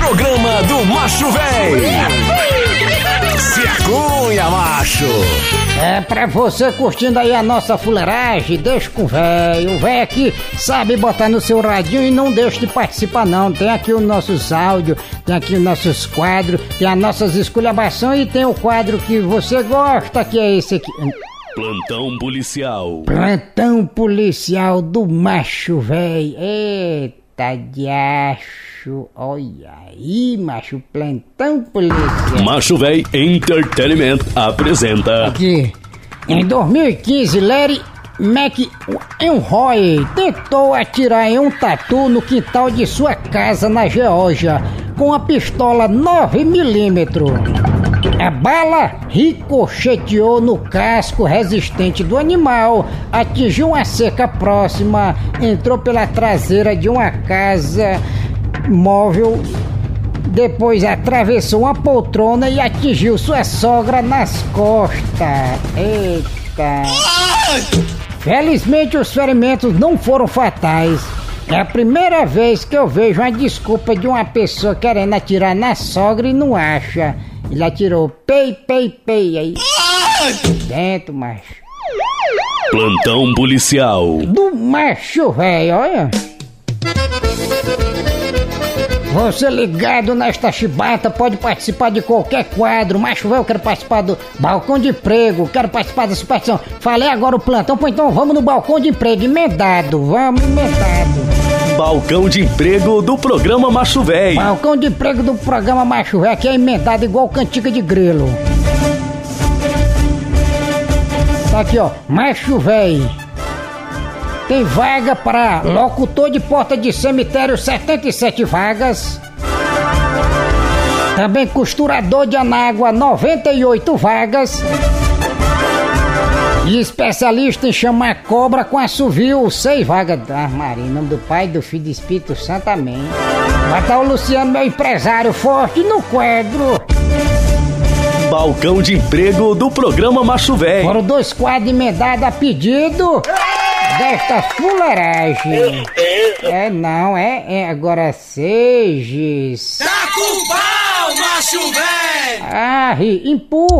Programa do Macho Véi. Se acunha, macho. É pra você curtindo aí a nossa fuleiragem, deixa com o véio. O véio aqui sabe botar no seu radinho e não deixa de participar não. Tem aqui os nossos áudios, tem aqui os nossos quadros, tem as nossas esculhambações e tem o quadro que você gosta, que é esse aqui. Plantão policial. Plantão policial do Macho Véi. Eita diacho, olha aí, macho, plantão policial. Macho Véi Entertainment apresenta. Aqui, em 2015, Larry McElroy tentou atirar em um tatu no quintal de sua casa na Geórgia com a pistola 9mm. A bala ricocheteou no casco resistente do animal, atingiu uma cerca próxima, entrou pela traseira de uma casa móvel, depois atravessou uma poltrona e atingiu sua sogra nas costas. Eita! Felizmente os ferimentos não foram fatais. É a primeira vez que eu vejo uma desculpa de uma pessoa querendo atirar na sogra e não acha. Ele atirou pei aí. Dentro, macho. Plantão policial. Do Macho Véi, olha. Você ligado nesta chibata pode participar de qualquer quadro. Macho Véi, eu quero participar do balcão de emprego, quero participar da superstição. Falei agora o plantão, pô, então vamos no balcão de emprego, emendado, vamos emendado. Balcão de emprego do programa Macho Véi. Balcão de emprego do programa Macho Véi, que é emendado igual cantiga de grilo. Tá aqui, ó, Macho Véi. Tem vaga para locutor de porta de cemitério, 77 vagas. Também costurador de anágua, 98 vagas. E especialista em chamar cobra com assovio, 6 vagas. Ah, Maria, em nome do Pai, do Filho e do Espírito Santo, amém. Vai estar o Luciano, meu empresário forte no quadro. Balcão de emprego do programa Macho Véi. Foram 2 quadros emendados a pedido desta fuleiragem. Agora seja. Tá com pau, Macho Véi! Ah, empurra.